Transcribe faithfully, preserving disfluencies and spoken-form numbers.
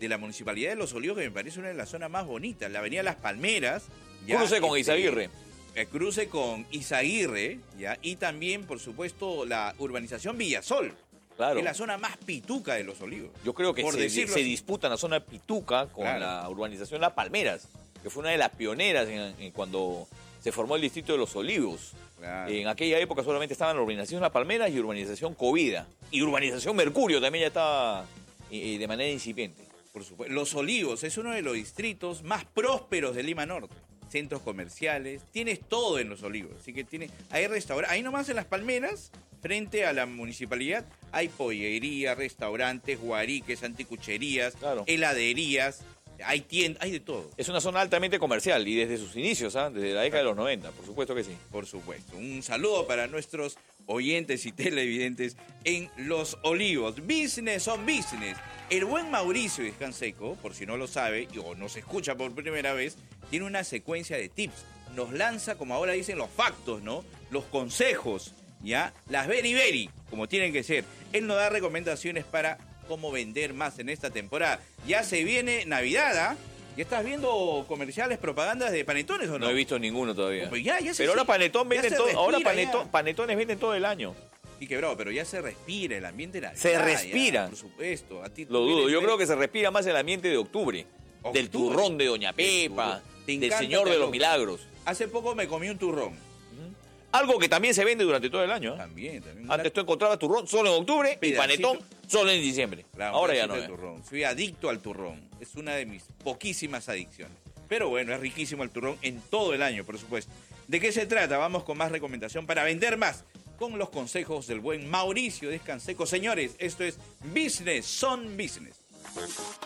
de la Municipalidad de Los Olivos, que me parece una de las zonas más bonitas. La avenida Las Palmeras. Ya, Cruce con este, Izaguirre. eh, cruce con Izaguirre, ¿ya? Y también, por supuesto, la urbanización Villasol. Claro. Es la zona más pituca de Los Olivos. Yo creo que por se, decirlo se así. disputa en la zona de Pituca con Claro. la urbanización Las Palmeras, que fue una de las pioneras en, en cuando se formó el distrito de Los Olivos. Claro. En aquella época solamente estaban la urbanización Las Palmeras y urbanización Covida. Y urbanización Mercurio también ya estaba eh, de manera incipiente. Por supuesto. Los Olivos es uno de los distritos más prósperos de Lima Norte. Centros comerciales, tienes todo en Los Olivos. Así que tiene, hay restaurantes, ahí nomás en Las Palmeras, frente a la municipalidad, hay pollería, restaurantes, guariques, anticucherías, Claro. heladerías, hay tiendas, hay de todo. Es una zona altamente comercial y desde sus inicios, ¿ah? Desde la década de los noventa, por supuesto que sí. Por supuesto. Un saludo para nuestros oyentes y televidentes en Los Olivos. Business on business. El buen Mauricio Descanseco, por si no lo sabe o nos escucha por primera vez, tiene una secuencia de tips. Nos lanza, como ahora dicen, los factos, ¿no? Los consejos, ¿ya? Las very very, como tienen que ser. Él nos da recomendaciones para cómo vender más en esta temporada. Ya se viene Navidad, ¿ah? ¿Ya estás viendo comerciales, propagandas de panetones o no? No he visto ninguno todavía. Pues ya, ya se- Pero ahora Panetón ya vende se todo, ahora respira Panetón, ya. Panetones venden todo el año. Y quebrado, pero ya se respira el ambiente de Navidad. Se ya, respira. por supuesto. A ti, Lo tú dudo, vienes- yo creo que se respira más el ambiente de octubre. Octubre. Del turrón de Doña Del Pepa, turrón. Te del encanta, Señor de Carlos. los Milagros. Hace poco me comí un turrón. Algo que también se vende durante todo el año. ¿eh? También, también. Antes tú encontrabas turrón solo en octubre y Pedacito. panetón solo en diciembre. Claro, Ahora ya pedacito no. de ¿eh? turrón. Soy adicto al turrón. Es una de mis poquísimas adicciones. Pero bueno, es riquísimo el turrón en todo el año, por supuesto. ¿De qué se trata? Vamos con más recomendación para vender más. Con los consejos del buen Mauricio Descanseco. Señores, esto es Business on Business.